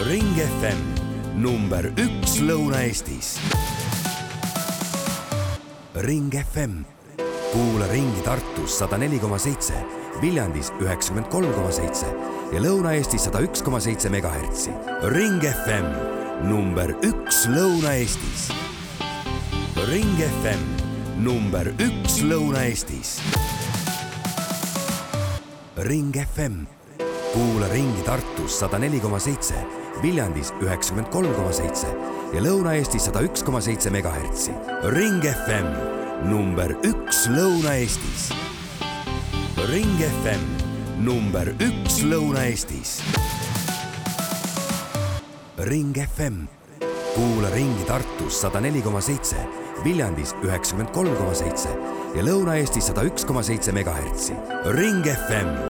Ring FM number 1 Lõuna-Eestis. Ring FM. Kuula ringi Tartus 104,7, Viljandis 93,7 ja Lõuna-Eestis 101,7 MHz. Ring FM number 1 Lõuna-Eestis. Ring FM number 1 Lõuna-Eestis. Ring FM. Kuula ringi Tartus 104,7, Viljandis 93,7 ja Lõuna-Eestis 101,7 MHz. Ring FM number 1 Lõuna-Eestis. Ring FM number 1 Lõuna-Eestis. Ring FM. Kuula ringi Tartus 104,7, Viljandis 93,7 ja Lõuna-Eestis 101,7 MHz. Ring FM